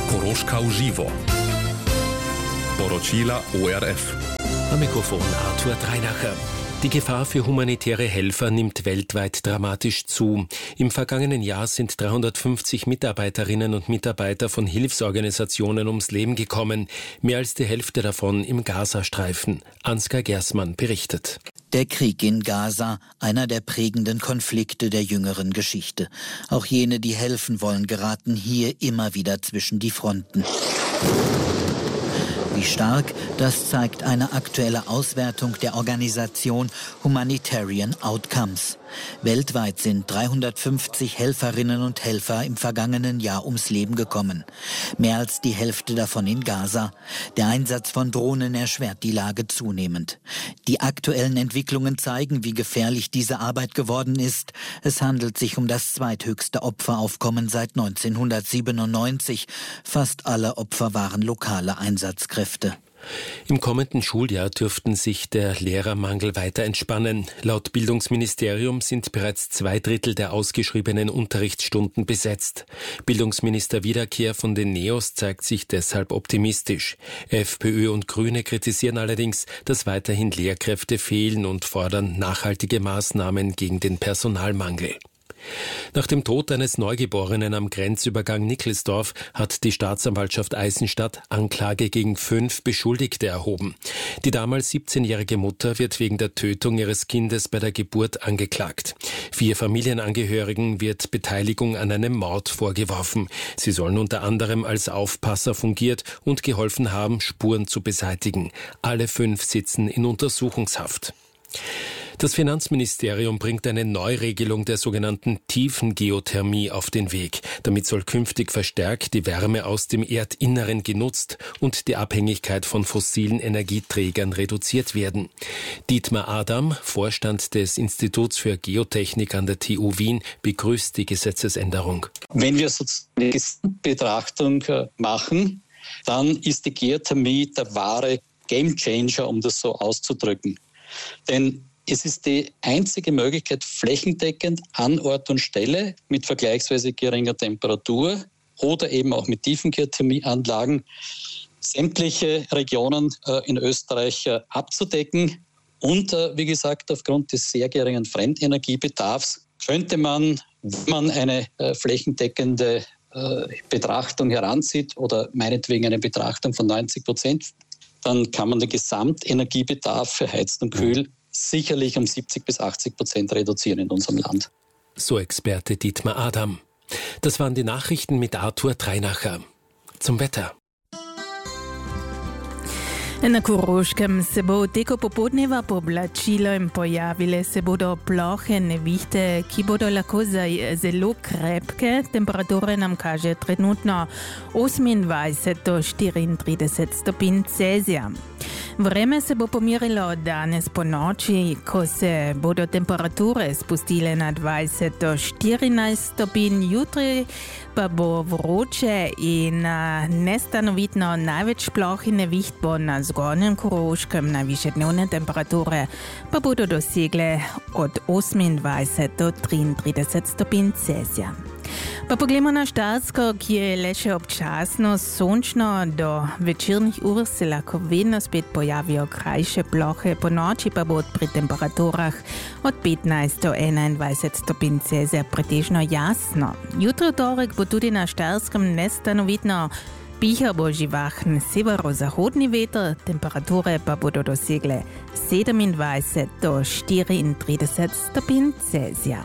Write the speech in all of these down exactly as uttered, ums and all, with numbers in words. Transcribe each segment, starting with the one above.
Koroška uživo. Poročila O R F. Am Mikrofon Arthur Dreinacher. Die Gefahr für humanitäre Helfer nimmt weltweit dramatisch zu. Im vergangenen Jahr sind dreihundertfünfzig Mitarbeiterinnen und Mitarbeiter von Hilfsorganisationen ums Leben gekommen. Mehr als die Hälfte davon im Gazastreifen. Ansgar Gersmann berichtet. Der Krieg in Gaza, einer der prägenden Konflikte der jüngeren Geschichte. Auch jene, die helfen wollen, geraten hier immer wieder zwischen die Fronten. Wie stark, das zeigt eine aktuelle Auswertung der Organisation Humanitarian Outcomes. Weltweit sind dreihundertfünfzig Helferinnen und Helfer im vergangenen Jahr ums Leben gekommen. Mehr als die Hälfte davon in Gaza. Der Einsatz von Drohnen erschwert die Lage zunehmend. Die aktuellen Entwicklungen zeigen, wie gefährlich diese Arbeit geworden ist. Es handelt sich um das zweithöchste Opferaufkommen seit neunzehnhundertsiebenundneunzig. Fast alle Opfer waren lokale Einsatzkräfte. Im kommenden Schuljahr dürften sich der Lehrermangel weiter entspannen. Laut Bildungsministerium sind bereits zwei Drittel der ausgeschriebenen Unterrichtsstunden besetzt. Bildungsminister Wiederkehr von den Neos zeigt sich deshalb optimistisch. FPÖ und Grüne kritisieren allerdings, dass weiterhin Lehrkräfte fehlen und fordern nachhaltige Maßnahmen gegen den Personalmangel. Nach dem Tod eines Neugeborenen am Grenzübergang Nickelsdorf hat die Staatsanwaltschaft Eisenstadt Anklage gegen fünf Beschuldigte erhoben. Die damals siebzehnjährige Mutter wird wegen der Tötung ihres Kindes bei der Geburt angeklagt. Vier Familienangehörigen wird Beteiligung an einem Mord vorgeworfen. Sie sollen unter anderem als Aufpasser fungiert und geholfen haben, Spuren zu beseitigen. Alle fünf sitzen in Untersuchungshaft. Das Finanzministerium bringt eine Neuregelung der sogenannten Tiefengeothermie auf den Weg. Damit soll künftig verstärkt die Wärme aus dem Erdinneren genutzt und die Abhängigkeit von fossilen Energieträgern reduziert werden. Dietmar Adam, Vorstand des Instituts für Geotechnik an der T U Wien, begrüßt die Gesetzesänderung. Wenn wir sozusagen eine Betrachtung machen, dann ist die Geothermie der wahre Gamechanger, um das so auszudrücken. Denn es ist die einzige Möglichkeit, flächendeckend an Ort und Stelle mit vergleichsweise geringer Temperatur oder eben auch mit Tiefengeothermieanlagen sämtliche Regionen äh, in Österreich äh, abzudecken. Und äh, wie gesagt, aufgrund des sehr geringen Fremdenergiebedarfs könnte man, wenn man eine äh, flächendeckende äh, Betrachtung heranzieht oder meinetwegen eine Betrachtung von neunzig Prozent, dann kann man den Gesamtenergiebedarf für Heizen und Kühl sicherlich um siebzig bis achtzig Prozent reduzieren in unserem Land. So Experte Dietmar Adam. Das waren die Nachrichten mit Arthur Dreinacher. Zum Wetter. Na Koroškem se bo teko popodneva pooblačilo in pojavile se bodo plohe nevihte, ki bodo lahko zelo krepke. Temperature nam kaže trenutno osemindvajset do štiriintrideset stopinj Celzija. Vreme se bo pomirilo danes po noči, ko se bodo temperature spustile na dvajset do štirinajst stopinj. Jutri pa bo vroče in nestanovitno. Največ ploh in neviht bo na zgornjem Koroškem, najvišje dnevne temperature pa bodo dosegle od osemindvajset do triintrideset stopinj Celzija. Pa poglejmo na Štajersko, ki je le še občasno sončno. Do večernih ur se lahko vedno spet pojavijo krajše plohe, po noči pa bo pri temperaturah od petnajst do enaindvajset stopinj Celzija pretežno jasno. Jutro torek bo tudi na Štajerskem nestanovitno. Pihal bo živahen severozahodni veter, temperature pa bodo dosegle sedemindvajset do štiriintrideset stopinj Celzija.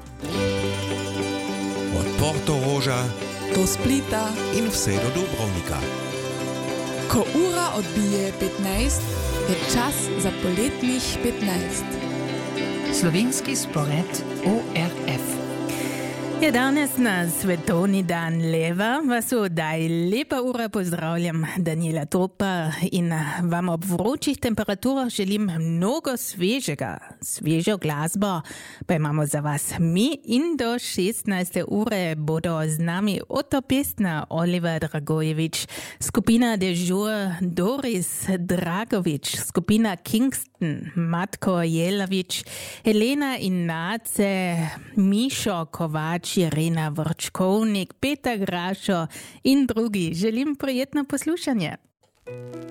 Od Portoroža do Splita in vse do Dubrovnika. Ko ura odbije petnajst, je čas za poletnih petnajst. Slovenski spored O R F. Je danes na Svetovni dan leva, vas v oddaji Lepa ura pozdravljam, Daniela Topa, in vam ob vročih temperaturah želim mnogo svežega, svežo glasbo, pa imamo za vas mi in do šestnajste ure bodo z nami Oto Pestna, Oliver Dragojevič, skupina De Jour, Doris Dragovič, skupina Kingston, Matko Jelavič, Helena in Nace, Mišo Kovač Tomaš, Irena Vrčkovnik, Peter Grašo in drugi. Želim prijetno poslušanje.